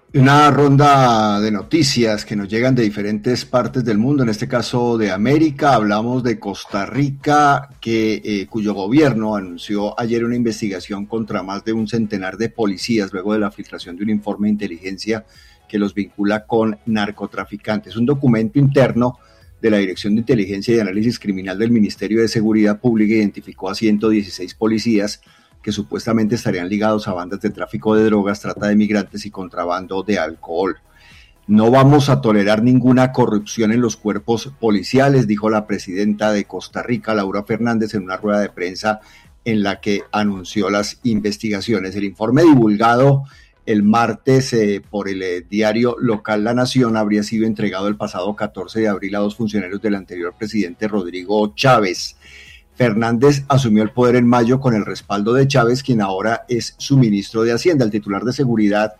Una ronda de noticias que nos llegan de diferentes partes del mundo, en este caso de América. Hablamos de Costa Rica, cuyo gobierno anunció ayer una investigación contra más de un centenar de policías luego de la filtración de un informe de inteligencia que los vincula con narcotraficantes. Un documento interno de la Dirección de Inteligencia y Análisis Criminal del Ministerio de Seguridad Pública identificó a 116 policías que supuestamente estarían ligados a bandas de tráfico de drogas, trata de migrantes y contrabando de alcohol. No vamos a tolerar ninguna corrupción en los cuerpos policiales, dijo la presidenta de Costa Rica, Laura Fernández, en una rueda de prensa en la que anunció las investigaciones. El informe divulgado el martes por el diario local La Nación habría sido entregado el pasado 14 de abril a dos funcionarios del anterior presidente Rodrigo Chávez. Fernández asumió el poder en mayo con el respaldo de Chávez, quien ahora es su ministro de Hacienda. El titular de Seguridad,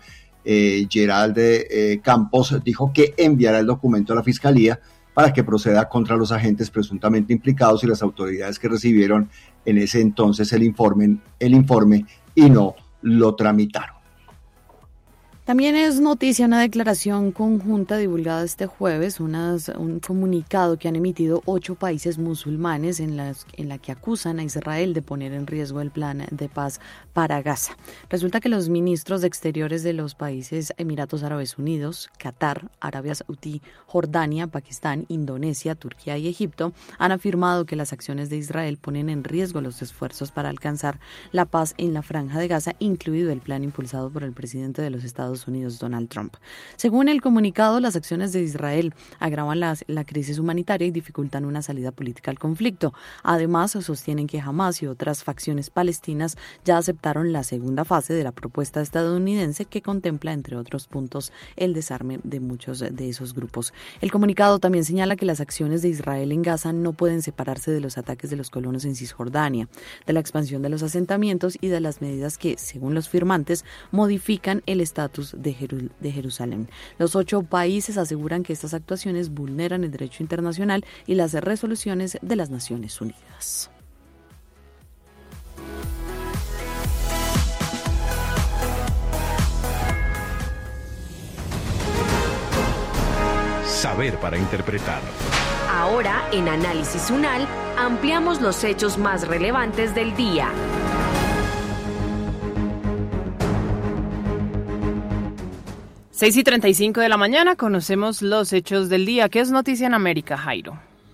Gerald Campos, dijo que enviará el documento a la Fiscalía para que proceda contra los agentes presuntamente implicados y las autoridades que recibieron en ese entonces el informe y no lo tramitaron. También es noticia una declaración conjunta divulgada este jueves, un comunicado que han emitido 8 países musulmanes en la que acusan a Israel de poner en riesgo el plan de paz para Gaza. Resulta que los ministros de Exteriores de los países Emiratos Árabes Unidos, Qatar, Arabia Saudí, Jordania, Pakistán, Indonesia, Turquía y Egipto han afirmado que las acciones de Israel ponen en riesgo los esfuerzos para alcanzar la paz en la Franja de Gaza, incluido el plan impulsado por el presidente de los Estados Unidos, Donald Trump. Según el comunicado, las acciones de Israel agravan la crisis humanitaria y dificultan una salida política al conflicto. Además, sostienen que Hamás y otras facciones palestinas ya aceptaron la segunda fase de la propuesta estadounidense que contempla, entre otros puntos, el desarme de muchos de esos grupos. El comunicado también señala que las acciones de Israel en Gaza no pueden separarse de los ataques de los colonos en Cisjordania, de la expansión de los asentamientos y de las medidas que, según los firmantes, modifican el estatus de Jerusalén. Los 8 países aseguran que estas actuaciones vulneran el derecho internacional y las resoluciones de las Naciones Unidas. Saber para interpretar. Ahora, en Análisis UNAL, ampliamos los hechos más relevantes del día. 6:35 de la mañana, conocemos los hechos del día. ¿Qué es noticia en América, Jairo?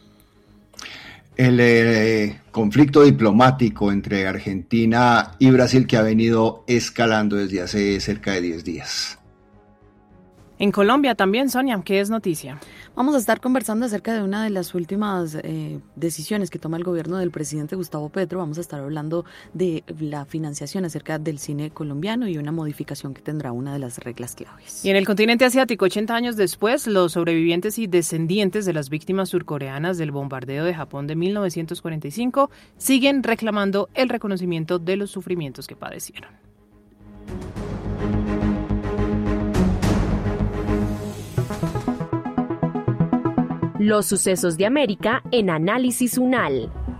El conflicto diplomático entre Argentina y Brasil que ha venido escalando desde hace cerca de 10 días. En Colombia también, Sonia, ¿qué es noticia? Vamos a estar conversando acerca de una de las últimas decisiones que toma el gobierno del presidente Gustavo Petro. Vamos a estar hablando de la financiación acerca del cine colombiano y una modificación que tendrá una de las reglas claves. Y en el continente asiático, 80 años después, los sobrevivientes y descendientes de las víctimas surcoreanas del bombardeo de Japón de 1945 siguen reclamando el reconocimiento de los sufrimientos que padecieron. Los sucesos de América en Análisis UNAL.